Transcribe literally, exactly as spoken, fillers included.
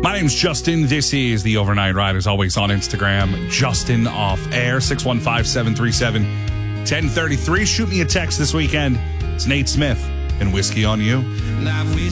My name's Justin. This is the Overnight Ride, as always on Instagram. Justin Off Air, six one five, seven three seven, one zero three three. Shoot me a text this weekend. It's Nate Smith and Whiskey on You.